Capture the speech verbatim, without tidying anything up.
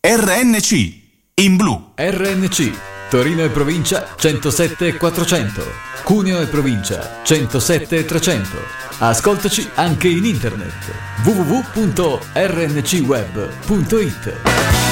R N C, in blu. R N C, Torino e provincia centosette e quattrocento, Cuneo e provincia centosette e trecento. Ascoltaci anche in internet w w w punto r n c web punto i t.